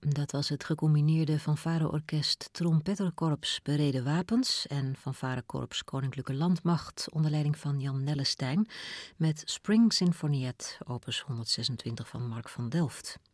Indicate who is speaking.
Speaker 1: Dat was het gecombineerde fanfareorkest Trompetterkorps Bereden Wapens en fanfarekorps Koninklijke Landmacht onder leiding van Jan Nellestein met Spring Sinfoniette, opus 126 van Mark van Delft.